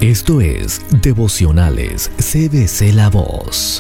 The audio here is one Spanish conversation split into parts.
Esto es Devocionales CBC La Voz.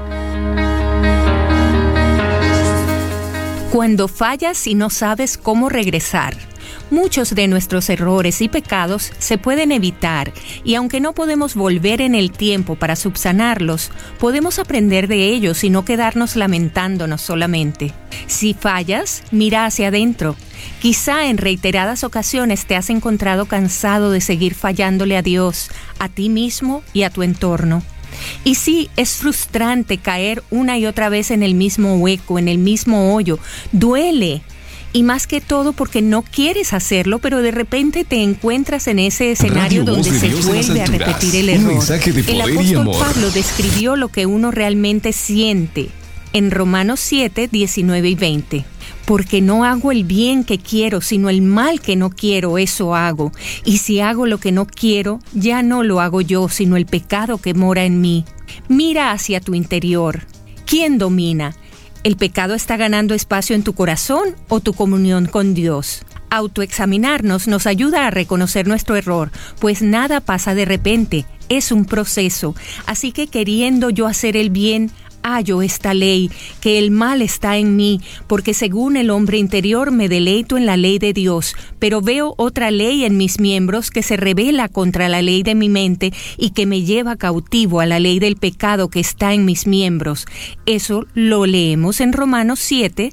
Cuando fallas y no sabes cómo regresar. Muchos de nuestros errores y pecados se pueden evitar y aunque no podemos volver en el tiempo para subsanarlos, podemos aprender de ellos y no quedarnos lamentándonos solamente. Si fallas, mira hacia adentro. Quizá en reiteradas ocasiones te has encontrado cansado de seguir fallándole a Dios, a ti mismo y a tu entorno. Y sí, es frustrante caer una y otra vez en el mismo hueco, en el mismo hoyo. Duele. Y más que todo porque no quieres hacerlo, pero de repente te encuentras en ese escenario donde se vuelve a repetir el error. El apóstol Pablo describió lo que uno realmente siente en Romanos 7, 19 y 20. Porque no hago el bien que quiero, sino el mal que no quiero, eso hago. Y si hago lo que no quiero, ya no lo hago yo, sino el pecado que mora en mí. Mira hacia tu interior. ¿Quién domina? ¿El pecado está ganando espacio en tu corazón o tu comunión con Dios? Autoexaminarnos nos ayuda a reconocer nuestro error, pues nada pasa de repente, es un proceso. Así que queriendo yo hacer el bien, hallo esta ley, que el mal está en mí, porque según el hombre interior me deleito en la ley de Dios, pero veo otra ley en mis miembros que se rebela contra la ley de mi mente y que me lleva cautivo a la ley del pecado que está en mis miembros. Eso lo leemos en Romanos 7,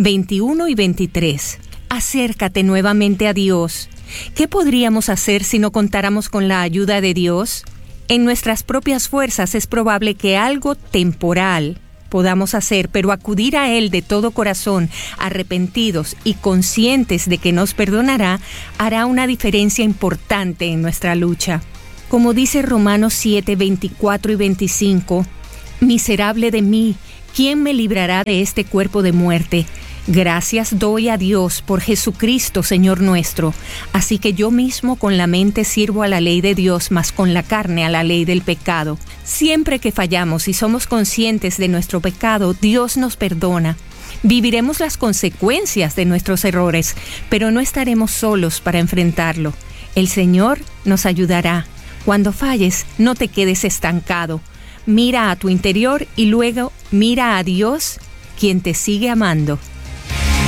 21 y 23. Acércate nuevamente a Dios. ¿Qué podríamos hacer si no contáramos con la ayuda de Dios? En nuestras propias fuerzas es probable que algo temporal podamos hacer, pero acudir a Él de todo corazón, arrepentidos y conscientes de que nos perdonará, hará una diferencia importante en nuestra lucha. Como dice Romanos 7, 24 y 25, «Miserable de mí, ¿quién me librará de este cuerpo de muerte? Gracias doy a Dios por Jesucristo, Señor nuestro. Así que yo mismo con la mente sirvo a la ley de Dios, mas con la carne a la ley del pecado». Siempre que fallamos y somos conscientes de nuestro pecado, Dios nos perdona. Viviremos las consecuencias de nuestros errores, pero no estaremos solos para enfrentarlo. El Señor nos ayudará. Cuando falles, no te quedes estancado. Mira a tu interior y luego mira a Dios, quien te sigue amando.